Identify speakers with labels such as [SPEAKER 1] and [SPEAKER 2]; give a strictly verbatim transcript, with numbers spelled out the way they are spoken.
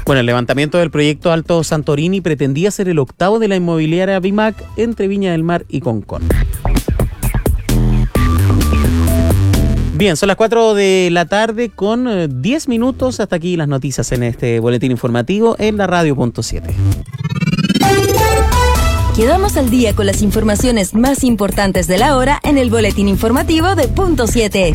[SPEAKER 1] Bueno, el levantamiento del proyecto Alto Santorini pretendía ser el octavo de la inmobiliaria Bimac entre Viña del Mar y Concón. Bien, son las cuatro de la tarde con diez minutos. Hasta aquí las noticias en este boletín informativo en la radio punto siete.
[SPEAKER 2] Quedamos al día con las informaciones más importantes de la hora en el boletín informativo de Punto siete.